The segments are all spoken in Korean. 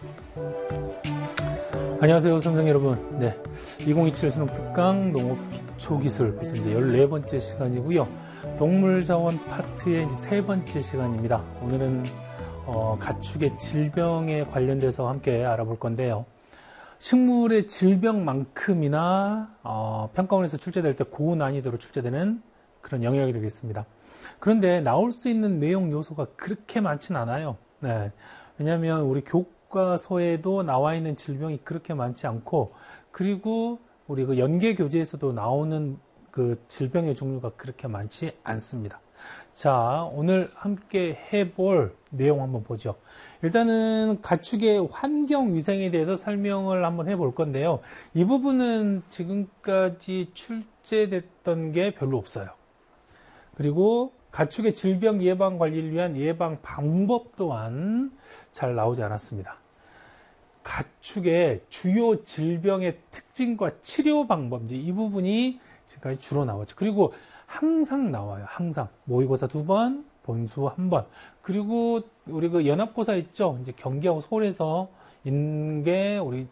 안녕하세요, 선생 여러분. 네, 2027 수능특강 농업기초기술 벌써 이제 14번째 시간이고요. 동물자원 파트의 이제 3번째 시간입니다. 오늘은 가축의 질병에 관련돼서 함께 알아볼 건데요. 식물의 질병만큼이나 평가원에서 출제될 때 고난이도로 출제되는 그런 영역이 되겠습니다. 그런데 나올 수 있는 내용 요소가 그렇게 많진 않아요. 네, 왜냐하면 우리 교과서에도 나와 있는 질병이 그렇게 많지 않고, 그리고 우리 그 연계 교재에서도 나오는 그 질병의 종류가 그렇게 많지 않습니다. 자, 오늘 함께 해볼 내용 한번 보죠. 일단은 가축의 환경 위생에 대해서 설명을 한번 해볼 건데요. 이 부분은 지금까지 출제됐던 게 별로 없어요. 그리고 가축의 질병 예방 관리를 위한 예방 방법 또한 잘 나오지 않았습니다. 가축의 주요 질병의 특징과 치료 방법, 이 부분이 지금까지 주로 나왔죠. 그리고 항상 나와요. 항상. 모의고사 2번, 본수 1번. 그리고 우리 그 연합고사 있죠? 이제 경기하고 서울에서 있는 게 우리,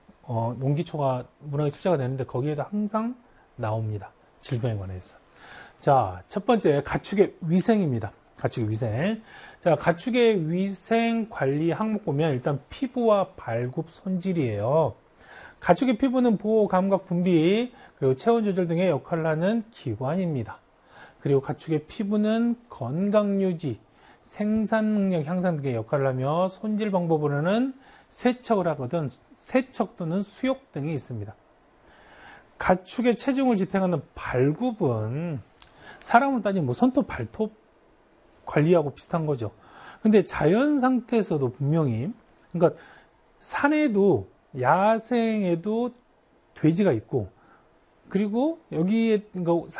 농기초가 문항에 출제가 되는데 거기에도 항상 나옵니다. 질병에 관해서. 자, 첫 번째, 가축의 위생입니다. 가축의 위생. 자, 가축의 위생 관리 항목 보면 일단 피부와 발굽 손질이에요. 가축의 피부는 보호, 감각, 분비, 그리고 체온 조절 등의 역할을 하는 기관입니다. 그리고 가축의 피부는 건강 유지, 생산 능력 향상 등의 역할을 하며 손질 방법으로는 세척을 하거든 세척 또는 수욕 등이 있습니다. 가축의 체중을 지탱하는 발굽은 사람으로 따지면 뭐 손톱, 발톱 관리하고 비슷한 거죠. 근데 자연 상태에서도 분명히, 그러니까 산에도 야생에도 돼지가 있고, 그리고 여기에, 그러니까